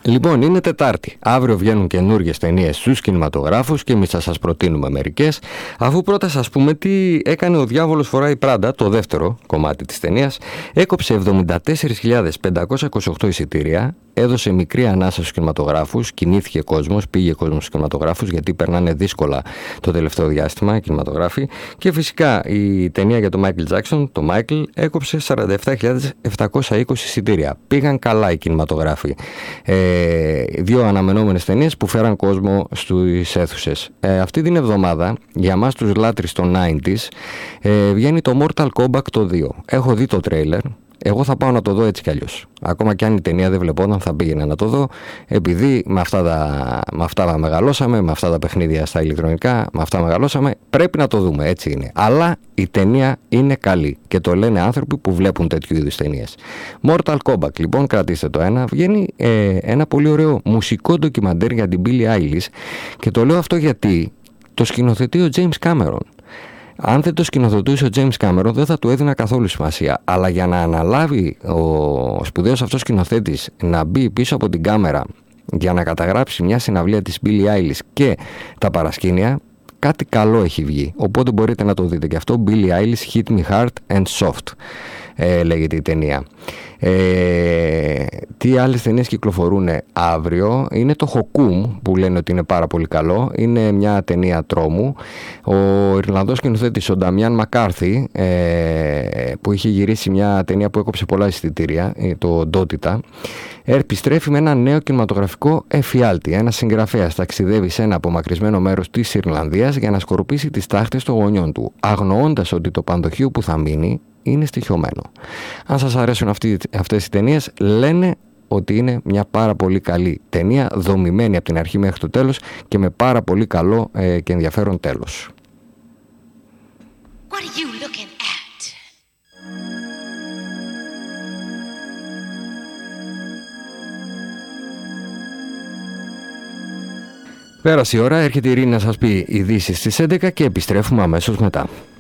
Λοιπόν, είναι Τετάρτη. Αύριο βγαίνουν καινούργιες ταινίες στους κινηματογράφους και εμείς θα σας προτείνουμε μερικές. Αφού πρώτα σας πούμε τι έκανε Ο Διάβολος Φοράει Πράντα, το δεύτερο κομμάτι της ταινίας. Έκοψε 74.528 εισιτήρια, έδωσε μικρή ανάσα στους κινηματογράφους, κινήθηκε κόσμος, πήγε κόσμος στους κινηματογράφους γιατί περνάνε δύσκολα το τελευταίο διάστημα οι κινηματογράφοι. Και φυσικά η ταινία για τον Μάικλ Τζάκσον, το Μάικλ, έκοψε 47.720 εισιτήρια. Πήγαν καλά οι κινηματογράφοι. Δύο αναμενόμενες ταινίες που φέραν κόσμο στις αίθουσες. Αυτή την εβδομάδα, για μας τους λάτρεις των 90s, βγαίνει το Mortal Kombat το 2. Έχω δει το τρέιλερ. Εγώ θα πάω να το δω έτσι κι αλλιώς. Ακόμα κι αν η ταινία δεν βλεπόταν, θα πήγαινα να το δω. Επειδή με αυτά μεγαλώσαμε, με αυτά τα παιχνίδια στα ηλεκτρονικά, με αυτά μεγαλώσαμε, πρέπει να το δούμε, έτσι είναι. Αλλά η ταινία είναι καλή και το λένε άνθρωποι που βλέπουν τέτοιου είδους ταινίες. Mortal Kombat, λοιπόν, κρατήστε το ένα. Βγαίνει ένα πολύ ωραίο μουσικό ντοκιμαντέρ για την Billie Eilish και το λέω αυτό γιατί το σκηνοθετεί ο James Cameron. Αν δεν το σκηνοθετούσε ο James Cameron δεν θα του έδινα καθόλου σημασία. Αλλά για να αναλάβει ο σπουδαίος αυτός σκηνοθέτης να μπει πίσω από την κάμερα για να καταγράψει μια συναυλία της Billie Eilish και τα παρασκήνια, κάτι καλό έχει βγει. Οπότε μπορείτε να το δείτε. Και αυτό Billie Eilish Hit Me Hard and Soft λέγεται η ταινία. Τι άλλες ταινίες κυκλοφορούν αύριο? Είναι το Hokum που λένε ότι είναι πάρα πολύ καλό. Είναι μια ταινία τρόμου. Ο Ιρλανδός σκηνοθέτης ο Νταμιάν Μακάρθι, που είχε γυρίσει μια ταινία που έκοψε πολλά εισιτήρια, το Ντότητα, επιστρέφει με ένα νέο κινηματογραφικό εφιάλτη. Ένας συγγραφέας ταξιδεύει σε ένα απομακρυσμένο μέρος της Ιρλανδίας για να σκορπίσει τις τάχτες των γονιών του, αγνοώντας ότι το πανδοχείο που θα μείνει είναι στοιχειωμένο. Αν σας αρέσουν αυτές οι ταινίες, λένε ότι είναι μια πάρα πολύ καλή ταινία, δομημένη από την αρχή μέχρι το τέλος και με πάρα πολύ καλό και ενδιαφέρον τέλος. What are you looking at? Πέρασε η ώρα, έρχεται η Ειρήνη να σας πει ειδήσεις στις 11 και επιστρέφουμε αμέσως μετά.